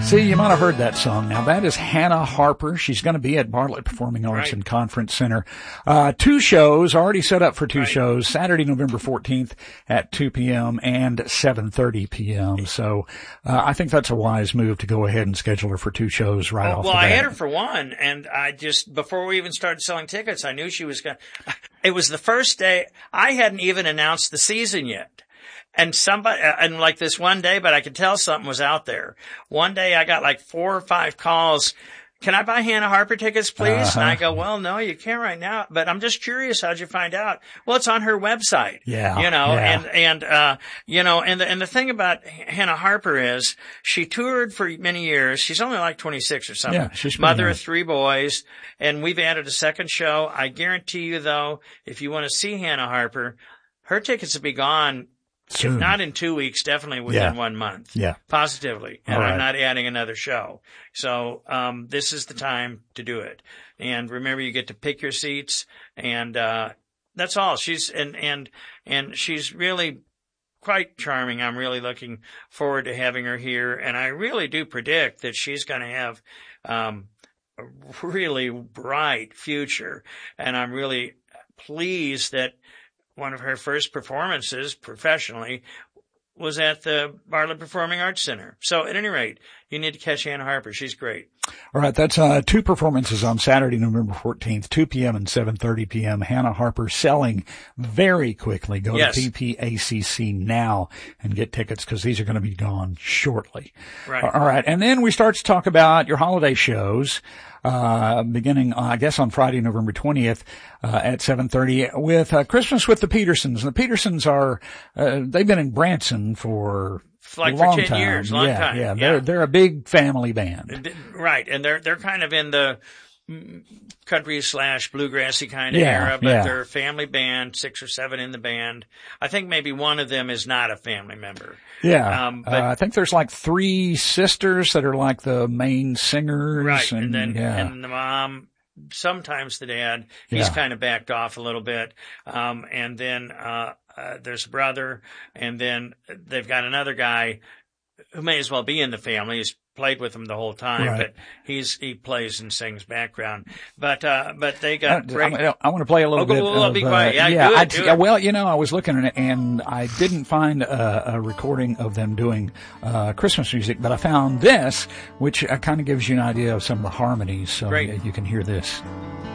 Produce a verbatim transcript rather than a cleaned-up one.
See, you might have heard that song. Now, that is Hannah Harper. She's going to be at Bartlett Performing Arts Right. and Conference Center. Uh, two shows, already set up for two Right. shows, Saturday, November fourteenth at two p.m. and seven thirty p.m. So, uh, I think that's a wise move to go ahead and schedule her for two shows right Well, off well the I bat. had her for one, and I just, before we even started selling tickets, I knew she was going to, it was the first day, I hadn't even announced the season yet. And somebody, and like this one day, but I could tell something was out there. One day I got like four or five calls. Can I buy Hannah Harper tickets, please? Uh-huh. And I go, well, no, you can't right now, but I'm just curious. How'd you find out? Well, it's on her website. Yeah. You know, yeah. and, and, uh, you know, and the, and the thing about Hannah Harper is she toured for many years. She's only like twenty-six or something. Yeah, she's pretty Mother young. of three boys. And we've added a second show. I guarantee you though, if you want to see Hannah Harper, her tickets will be gone. Soon. If not in two weeks, definitely within Yeah. one month. Yeah. Positively. And All right. I'm not adding another show. So, um, this is the time to do it. And remember, you get to pick your seats, and, uh, that's all. She's, and, and, and she's really quite charming. I'm really looking forward to having her here. And I really do predict that she's going to have, um, a really bright future. And I'm really pleased that one of her first performances professionally was at the Bartlett Performing Arts Center. So at any rate, you need to catch Hannah Harper. She's great. All right, that's uh two performances on Saturday, November fourteenth, two p.m. and seven thirty p.m. Hannah Harper selling very quickly. Go Yes. to P P A C C now and get tickets because these are going to be gone shortly. Right. All right, and then we start to talk about your holiday shows. Uh, beginning, uh, I guess on Friday, November twentieth, uh, at seven thirty with, uh, Christmas with the Petersons. And the Petersons are, uh, they've been in Branson for Like a for long ten time. years, long yeah, time. Yeah, Yeah. they're, they're a big family band. Right. And they're, they're kind of in the mm, country slash bluegrassy kind of Yeah, era, but yeah. they're a family band, six or seven in the band. I think maybe one of them is not a family member. Yeah. Um, but- uh, I think there's like three sisters that are like the main singers. Right. And, And then, yeah. and the mom, sometimes the dad, he's Yeah. kind of backed off a little bit. Um, and then, uh, uh, there's a brother, and then they've got another guy who may as well be in the family. He's played with them the whole time, Right. but he's, he plays and sings background. But, uh, but they got I, great. I, I want to play a little Oh, go- bit. well, of, be quiet. uh, Yeah, yeah, do it, I, do yeah, it. well, you know, I was looking at it and I didn't find a, a recording of them doing uh, Christmas music, but I found this, which uh, kind of gives you an idea of some of the harmonies. So Great. you, you can hear this.